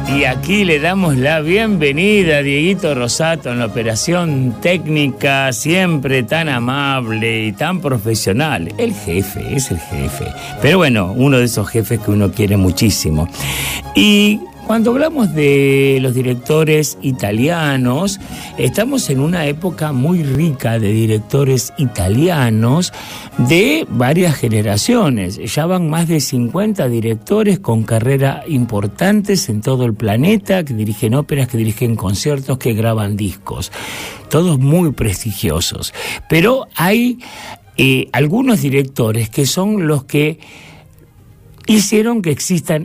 Y aquí le damos la bienvenida a Dieguito Rosato en la operación técnica, siempre tan amable y tan profesional. El jefe, es el jefe. Pero bueno, uno de esos jefes que uno quiere muchísimo. Y cuando hablamos de los directores italianos, estamos en una época muy rica de directores italianos de varias generaciones. Ya van más de 50 directores con carreras importantes en todo el planeta, que dirigen óperas, que dirigen conciertos, que graban discos. Todos muy prestigiosos. Pero hay algunos directores que son los que hicieron que existan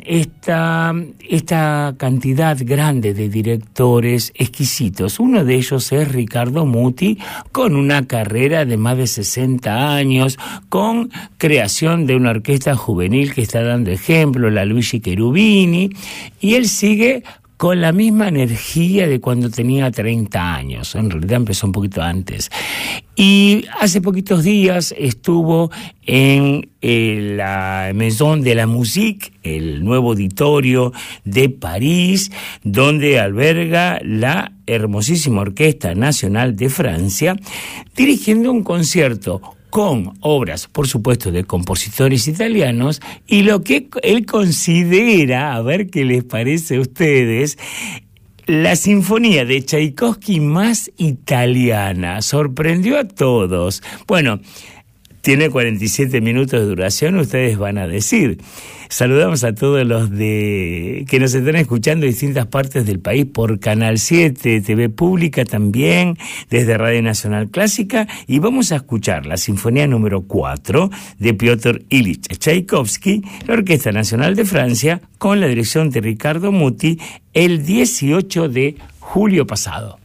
esta cantidad grande de directores exquisitos. Uno de ellos es Riccardo Muti, con una carrera de más de 60 años, con creación de una orquesta juvenil que está dando ejemplo, la Luigi Cherubini, y él sigue con la misma energía de cuando tenía 30 años. En realidad empezó un poquito antes. Y hace poquitos días estuvo en la Maison de la Musique, el nuevo auditorio de París, donde alberga la hermosísima Orquesta Nacional de Francia, dirigiendo un concierto con obras, por supuesto, de compositores italianos, y lo que él considera, a ver qué les parece a ustedes, la sinfonía de Tchaikovsky más italiana. Sorprendió a todos. Bueno, tiene 47 minutos de duración, ustedes van a decir. Saludamos a todos los que nos están escuchando en distintas partes del país por Canal 7, TV Pública también, desde Radio Nacional Clásica, y vamos a escuchar la Sinfonía número 4 de Piotr Ilich Tchaikovsky, la Orquesta Nacional de Francia, con la dirección de Riccardo Muti, el 18 de julio pasado.